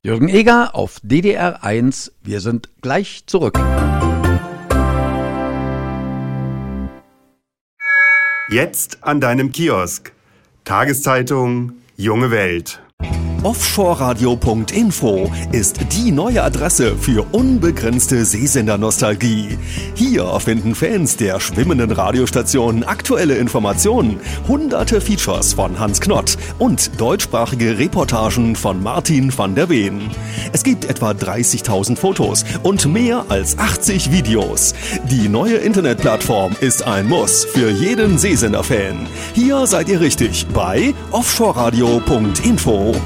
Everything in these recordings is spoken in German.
Jürgen Eger auf DDR 1. Wir sind gleich zurück. Jetzt an deinem Kiosk. Tageszeitung Junge Welt. Offshoreradio.info ist die neue Adresse für unbegrenzte Seesendernostalgie. Hier finden Fans der schwimmenden Radiostationen aktuelle Informationen, hunderte Features von Hans Knott und deutschsprachige Reportagen von Martin van der Ween. Es gibt etwa 30.000 Fotos und mehr als 80 Videos. Die neue Internetplattform ist ein Muss für jeden Seesender-Fan. Hier seid ihr richtig bei Offshoreradio.info.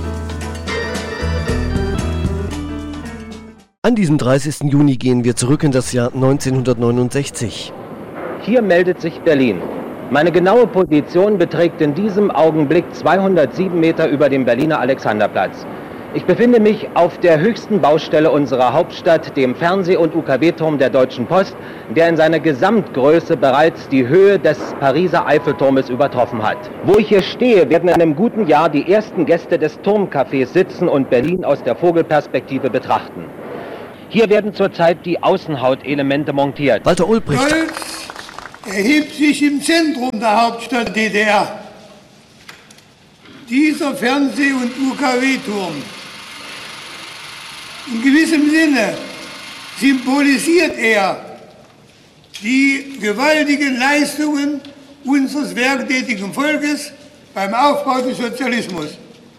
An diesem 30. Juni gehen wir zurück in das Jahr 1969. Hier meldet sich Berlin. Meine genaue Position beträgt in diesem Augenblick 207 Meter über dem Berliner Alexanderplatz. Ich befinde mich auf der höchsten Baustelle unserer Hauptstadt, dem Fernseh- und UKW-Turm der Deutschen Post, der in seiner Gesamtgröße bereits die Höhe des Pariser Eiffelturmes übertroffen hat. Wo ich hier stehe, werden in einem guten Jahr die ersten Gäste des Turmcafés sitzen und Berlin aus der Vogelperspektive betrachten. Hier werden zurzeit die Außenhautelemente montiert. Walter Ulbricht. Stolz erhebt sich im Zentrum der Hauptstadt DDR. Dieser Fernseh- und UKW-Turm. In gewissem Sinne symbolisiert er die gewaltigen Leistungen unseres werktätigen Volkes beim Aufbau des Sozialismus.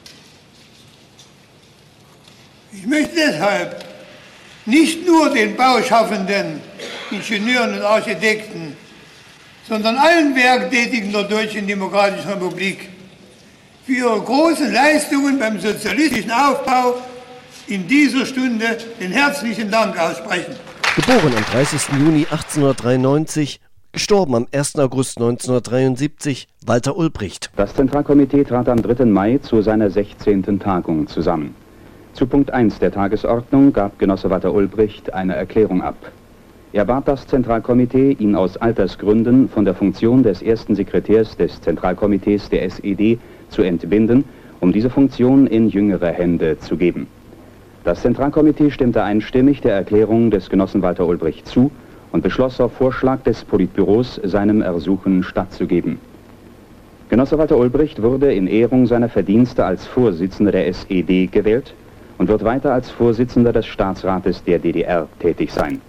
Ich möchte deshalb nicht nur den Bauschaffenden, Ingenieuren und Architekten, sondern allen Werktätigen der Deutschen Demokratischen Republik für ihre großen Leistungen beim sozialistischen Aufbau in dieser Stunde den herzlichen Dank aussprechen. Geboren am 30. Juni 1893, gestorben am 1. August 1973, Walter Ulbricht. Das Zentralkomitee trat am 3. Mai zu seiner 16. Tagung zusammen. Zu Punkt 1 der Tagesordnung gab Genosse Walter Ulbricht eine Erklärung ab. Er bat das Zentralkomitee, ihn aus Altersgründen von der Funktion des ersten Sekretärs des Zentralkomitees der SED zu entbinden, um diese Funktion in jüngere Hände zu geben. Das Zentralkomitee stimmte einstimmig der Erklärung des Genossen Walter Ulbricht zu und beschloss auf Vorschlag des Politbüros, seinem Ersuchen stattzugeben. Genosse Walter Ulbricht wurde in Ehrung seiner Verdienste als Vorsitzender der SED gewählt und wird weiter als Vorsitzender des Staatsrates der DDR tätig sein.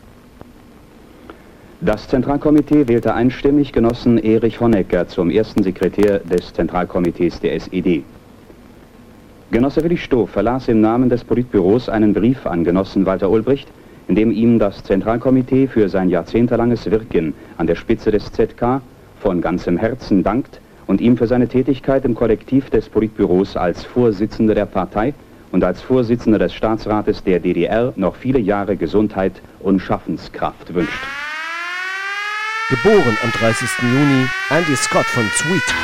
Das Zentralkomitee wählte einstimmig Genossen Erich Honecker zum ersten Sekretär des Zentralkomitees der SED. Genosse Willi Stoff verlas im Namen des Politbüros einen Brief an Genossen Walter Ulbricht, in dem ihm das Zentralkomitee für sein jahrzehntelanges Wirken an der Spitze des ZK von ganzem Herzen dankt und ihm für seine Tätigkeit im Kollektiv des Politbüros als Vorsitzender der Partei und als Vorsitzender des Staatsrates der DDR noch viele Jahre Gesundheit und Schaffenskraft wünscht. Geboren am 30. Juni, Andy Scott von Sweet.